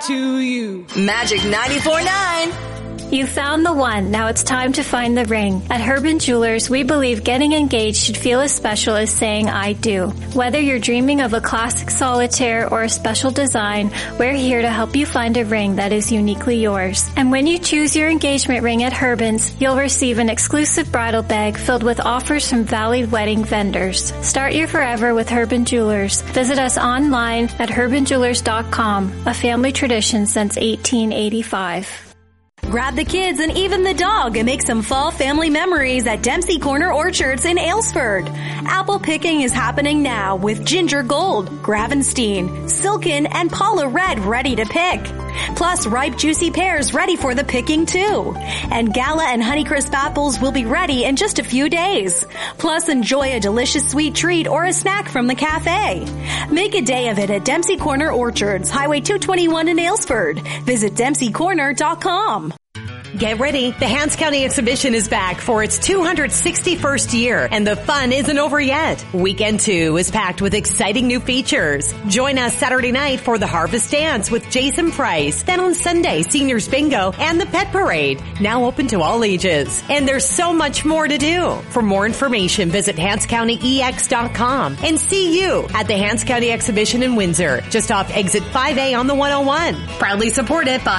to you. Magic 94.9. You found the one. Now it's time to find the ring. At Herbin Jewelers, we believe getting engaged should feel as special as saying I do. Whether you're dreaming of a classic solitaire or a special design, we're here to help you find a ring that is uniquely yours. And when you choose your engagement ring at Herbin's, you'll receive an exclusive bridal bag filled with offers from valued wedding vendors. Start your forever with Herbin Jewelers. Visit us online at herbinjewelers.com, a family tradition since 1885. Grab the kids and even the dog and make some fall family memories at Dempsey Corner Orchards in Aylesford. Apple picking is happening now with Ginger Gold, Gravenstein, Silken, and Paula Red ready to pick. Plus ripe juicy pears ready for the picking too. And Gala and Honeycrisp apples will be ready in just a few days. Plus enjoy a delicious sweet treat or a snack from the cafe. Make a day of it at Dempsey Corner Orchards, Highway 221 in Aylesford. Visit DempseyCorner.com. Get ready. The Hants County Exhibition is back for its 261st year, and the fun isn't over yet. Weekend 2 is packed with exciting new features. Join us Saturday night for the Harvest Dance with Jason Price. Then on Sunday, Seniors Bingo and the Pet Parade, now open to all ages. And there's so much more to do. For more information, visit HantsCountyEX.com and see you at the Hants County Exhibition in Windsor, just off exit 5A on the 101. Proudly supported by